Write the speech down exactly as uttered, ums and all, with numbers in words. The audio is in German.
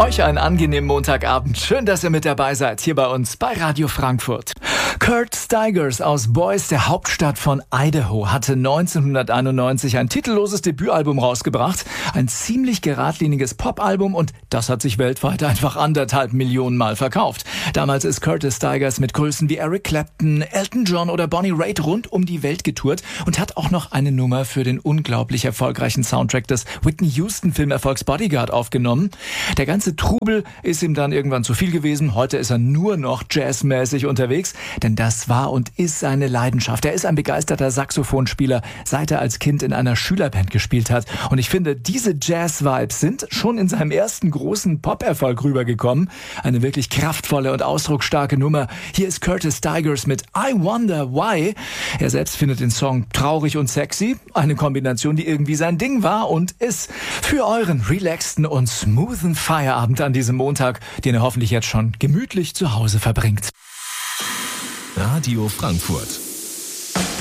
Euch einen angenehmen Montagabend. Schön, dass ihr mit dabei seid, hier bei uns bei Radio Frankfurt. Kurt Stigers aus Boise, der Hauptstadt von Idaho, hatte neunzehnhunderteinundneunzig ein titelloses Debütalbum rausgebracht. Ein ziemlich geradliniges Popalbum und das hat sich weltweit einfach anderthalb Millionen Mal verkauft. Damals ist Curtis Stigers mit Größen wie Eric Clapton, Elton John oder Bonnie Raitt rund um die Welt getourt und hat auch noch eine Nummer für den unglaublich erfolgreichen Soundtrack des Whitney Houston-Filmerfolgs Bodyguard aufgenommen. Der ganze Trubel ist ihm dann irgendwann zu viel gewesen. Heute ist er nur noch jazzmäßig unterwegs, denn das war und ist seine Leidenschaft. Er ist ein begeisterter Saxophonspieler, seit er als Kind in einer Schülerband gespielt hat. Und ich finde, diese Jazz-Vibes sind schon in seinem ersten großen Pop-Erfolg rübergekommen. Eine wirklich kraftvolle und ausdrucksstarke Nummer. Hier ist Curtis Stigers mit I Wonder Why. Er selbst findet den Song traurig und sexy. Eine Kombination, die irgendwie sein Ding war und ist. Für euren relaxten und smoothen Feierabend an diesem Montag, den ihr hoffentlich jetzt schon gemütlich zu Hause verbringt. Radio Frankfurt.